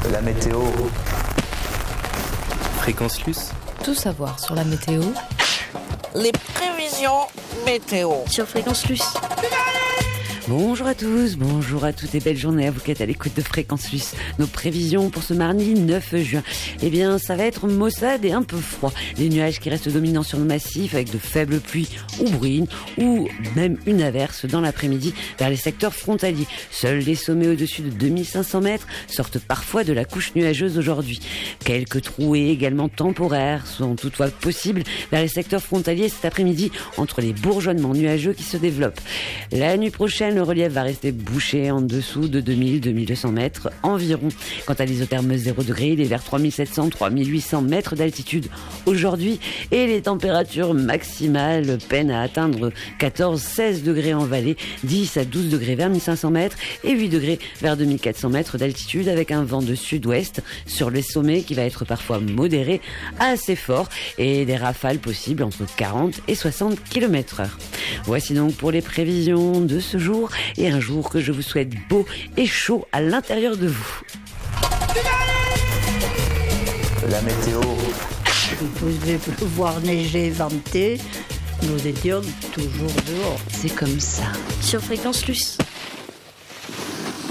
La météo. Fréquence Luce. Tout savoir sur la météo. Les prévisions météo Sur Fréquence Luce. Bonjour à tous, bonjour à toutes et belle journée à vous qui êtes à l'écoute de Fréquence Luce. Nos prévisions pour ce mardi 9 juin. Eh bien, ça va être maussade et un peu froid. Les nuages qui restent dominants sur nos massifs avec de faibles pluies ou bruines ou même une averse dans l'après-midi vers les secteurs frontaliers. Seuls les sommets au-dessus de 2500 mètres sortent parfois de la couche nuageuse aujourd'hui. Quelques trouées également temporaires sont toutefois possibles vers les secteurs frontaliers cet après-midi entre les bourgeonnements nuageux qui se développent. La nuit prochaine, le relief va rester bouché en dessous de 2000-2200 mètres environ. Quant à l'isotherme 0 degré, il est vers 3700-3800 mètres d'altitude aujourd'hui et les températures maximales peinent à atteindre 14-16 degrés en vallée, 10 à 12 degrés vers 1500 mètres et 8 degrés vers 2400 mètres d'altitude avec un vent de sud-ouest sur les sommets qui va être parfois modéré à assez fort et des rafales possibles entre 40 et 60 km/h. Voici donc pour les prévisions de ce jour et un jour que je vous souhaite beau et chaud à l'intérieur de vous. La météo. Il pouvait pleuvoir, neiger, venter. Nous étions toujours dehors. C'est comme ça. Sur Fréquence Luce.